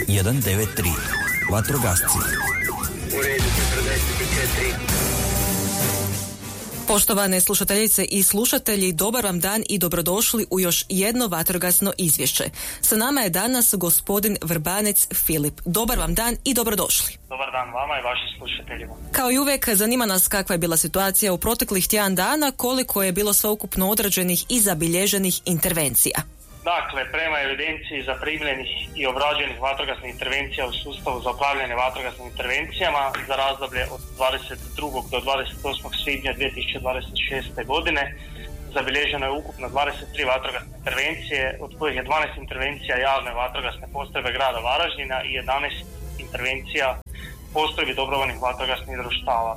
193. Vatrogasci. U redu 44. Poštovane slušateljice i slušatelji, dobar vam dan i dobrodošli u još jedno vatrogasno izvješće. Sa nama je danas gospodin Vrbanec Filip. Dobar vam dan i dobrodošli. Dobar dan vama i vašim slušateljima. Kao i uvijek, zanima nas kakva je bila situacija u proteklih tjedan dana, koliko je bilo sveukupno odrađenih i zabilježenih intervencija. Dakle, prema evidenciji zaprimljenih i obrađenih vatrogasnih intervencija u sustavu za upravljanje vatrogasnim intervencijama za razdoblje od 22. do 28. svibnja 2026. godine zabilježeno je ukupno 23 vatrogasne intervencije, od kojih je 12 intervencija javne vatrogasne postrojbe grada Varaždina i 11 intervencija postrojbi dobrovoljnih vatrogasnih društava.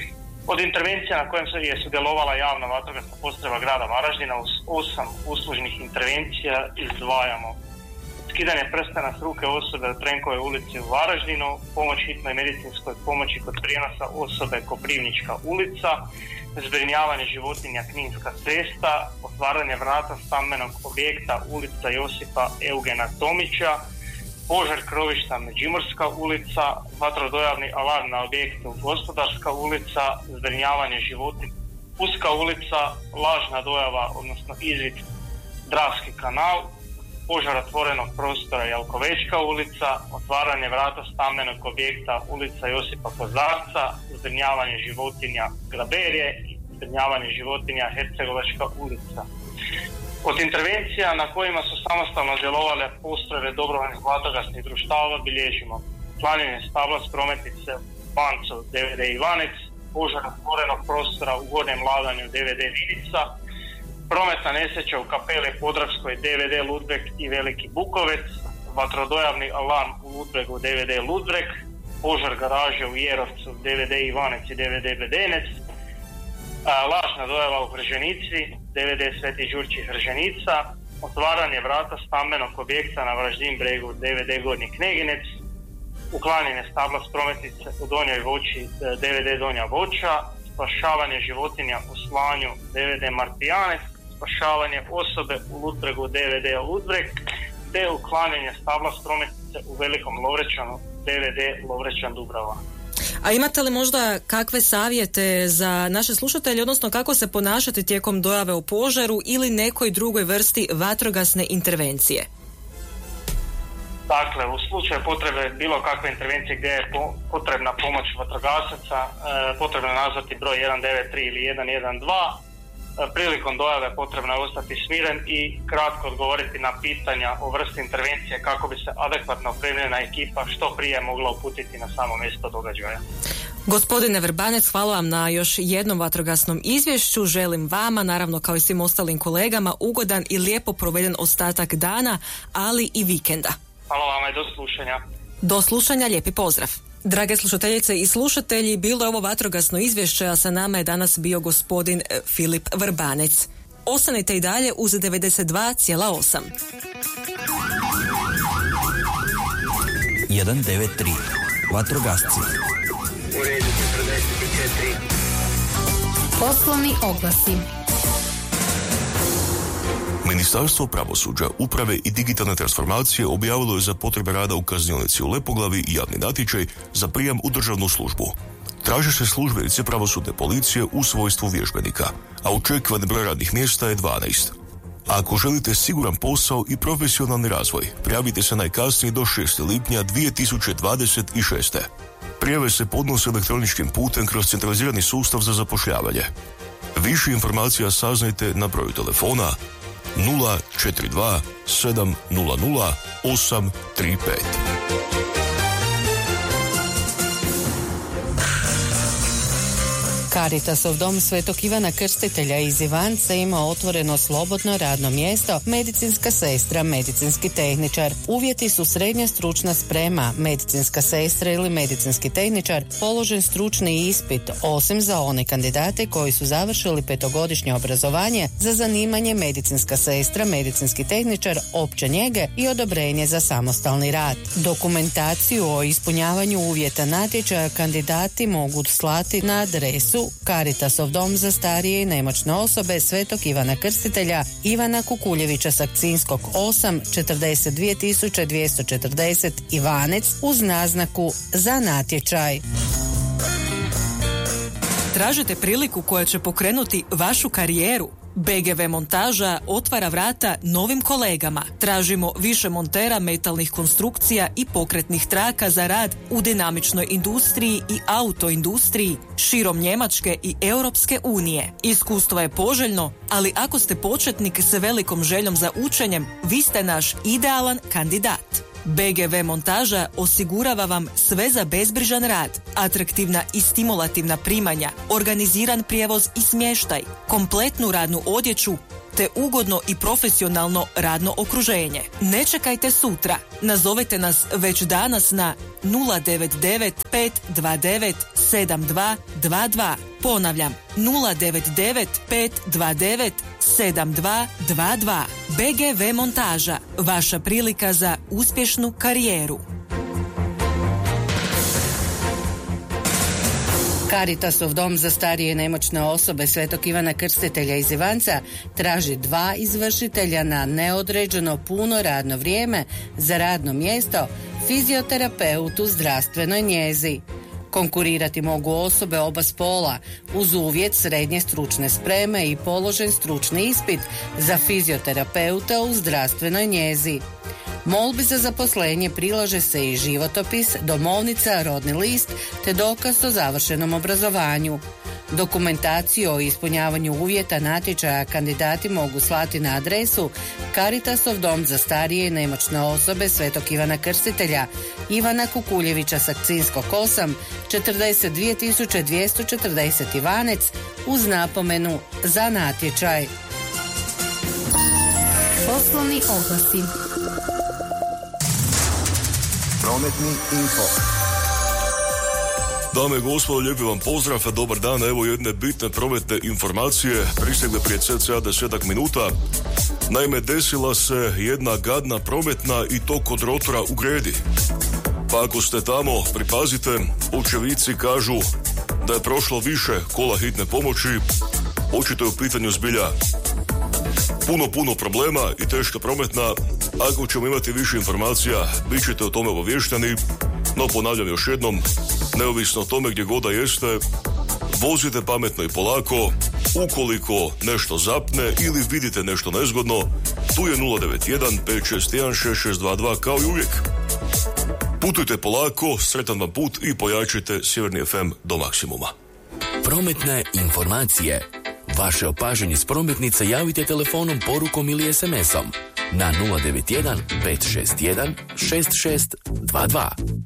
Od intervencija na kojem je sudjelovala javna vatrogasna postrojba grada Varaždina uz 8 uslužnih intervencija izdvajamo skidanje prstena s ruke osobe u Trenkove ulici u Varaždinu, pomoć hitnoj medicinskoj pomoći kod prijenosa osobe Koprivnička ulica, zbrinjavanje životinja Kninska cesta, otvaranje vrata stambenog objekta ulica Josipa Eugena Tomića, požar krovišta Međimurska ulica, vatrodojavni alarm na objektu Gospodarska ulica, zbrinjavanje životinja Puska ulica, lažna dojava, odnosno izvid Dravski kanal, požar otvorenog prostora Jalkovečka ulica, otvaranje vrata stambenog objekta ulica Josipa Kozarca, zbrinjavanje životinja Graberje i zbrinjavanje životinja Hercegovačka ulica. Od intervencija na kojima su samostalno djelovale postrojbe dobrovoljnih vatrogasnih društava bilježimo uklanjanje stabla s prometnice Bancu DVD Ivanec, požar otvorenog prostora u Gornjem Ladanju DVD Vinica, prometna nesreća u Kapeli Podravskoj DVD Ludbreg i Veliki Bukovec, vatrodojavni alarm u Ludbregu DVD Ludbreg, požar garaže u Jerovcu DVD Ivanec i DVD Bedenec, lažna dojava u Hrženici, DVD Sveti Đurći Hrženica, otvaranje vrata stambenog objekta na Varaždin bregu DVD Gornji Kneginec, uklanjanje stabla s prometnice u Donjoj Voći DVD Donja Voća, spašavanje životinja u Slanju DVD Martijanec, spašavanje osobe u Ludbregu DVD Ludbreg, te uklanjanje stabla s prometnice u Velikom Lovrečanu DVD Lovrečan Dubrava. A imate li možda kakve savjete za naše slušatelje, odnosno kako se ponašati tijekom dojave o požaru ili nekoj drugoj vrsti vatrogasne intervencije? Dakle, u slučaju potrebe bilo kakve intervencije gdje je potrebna pomoć vatrogasaca, potrebno je nazvati broj 193 ili 112. Prilikom dojave potrebno je ostati smiren i kratko odgovoriti na pitanja o vrsti intervencije kako bi se adekvatno opremljena ekipa što prije mogla uputiti na samo mjesto događaja. Gospodine Vrbanec, hvala vam na još jednom vatrogasnom izvješću. Želim vama, naravno kao i svim ostalim kolegama, ugodan i lijepo proveden ostatak dana, ali i vikenda. Hvala vama i do slušanja. Do slušanja, lijepi pozdrav. Drage slušateljice i slušatelji, bilo je ovo vatrogasno izvješće, a sa nama je danas bio gospodin Filip Vrbanec. Ostanite i dalje uz 92,8. 193. Vatrogasci. U redu 44. Poslovni oglasi. Ministarstvo pravosuđa, uprave i digitalne transformacije objavilo je za potrebe rada u kaznionici u Lepoglavi javni natječaj za prijam u državnu službu. Traže se službenice pravosudne policije u svojstvu vježbenika, a očekivani broj radnih mjesta je 12. A ako želite siguran posao i profesionalni razvoj, prijavite se najkasnije do 6. lipnja 2026. Prijave se podnose elektroničkim putem kroz centralizirani sustav za zapošljavanje. Više informacija saznajte na broju telefona 042 700 835. Caritasov dom Svetog Ivana Krstitelja iz Ivanca ima otvoreno slobodno radno mjesto medicinska sestra, medicinski tehničar. Uvjeti su srednja stručna sprema, medicinska sestra ili medicinski tehničar, položen stručni ispit, osim za one kandidate koji su završili 5-godišnje obrazovanje za zanimanje medicinska sestra, medicinski tehničar opće njege i odobrenje za samostalni rad. Dokumentaciju o ispunjavanju uvjeta natječaja kandidati mogu slati na adresu Caritasov dom za starije i nemoćne osobe Svetog Ivana Krstitelja Ivana Kukuljevića Sakcinskog 8 42.240 Ivanec uz naznaku za natječaj. Tražite priliku koja će pokrenuti vašu karijeru? BGV Montaža otvara vrata novim kolegama. Tražimo više montera metalnih konstrukcija i pokretnih traka za rad u dinamičnoj industriji i autoindustriji širom Njemačke i Europske unije. Iskustvo je poželjno, ali ako ste početnik s velikom željom za učenjem, vi ste naš idealan kandidat. BGV Montaža osigurava vam sve za bezbrižan rad, atraktivna i stimulativna primanja, organiziran prijevoz i smještaj, kompletnu radnu odjeću, te ugodno i profesionalno radno okruženje. Ne čekajte sutra. Nazovite nas već danas na 099 529 7222. Ponavljam, 099 529 7222. BGV Montaža. Vaša prilika za uspješnu karijeru. Caritasov dom za starije i nemoćne osobe Svetog Ivana Krstitelja iz Ivanca traži 2 izvršitelja na neodređeno puno radno vrijeme za radno mjesto fizioterapeut u zdravstvenoj njezi. Konkurirati mogu osobe oba spola uz uvjet srednje stručne spreme i položen stručni ispit za fizioterapeuta u zdravstvenoj njezi. Molbi za zaposlenje prilaže se i životopis, domovnica, rodni list te dokaz o završenom obrazovanju. Dokumentaciju o ispunjavanju uvjeta natječaja kandidati mogu slati na adresu Caritasov dom za starije i nemoćne osobe Svetog Ivana Krstitelja Ivana Kukuljevića Sakcinskog 8 42.240 Ivanec uz napomenu za natječaj. Poslovni oglasi. Prometni info. Dame i gospodo, lijepi vam pozdrav, dobar dan, evo jedne bitne prometne informacije, pristigle prije cca 10 minuta. Naime, desila se jedna gadna prometna i to kod rotora u Gredi. Pa ako ste tamo, pripazite, očevici kažu da je prošlo više kola hitne pomoći, očito je u pitanju zbilja puno problema i teška prometna. Ako ćemo imati više informacija, bit ćete o tome obavješteni, no ponavljam još jednom, neovisno o tome gdje god da jeste, vozite pametno i polako. Ukoliko nešto zapne ili vidite nešto nezgodno, tu je 091 561 6622 kao i uvijek. Putujte polako, sretan vam put i pojačajte Sjeverni FM do maksimuma. Prometne informacije. Vaše opažanje s prometnice javite telefonom, porukom ili SMS-om na 091 561 6622.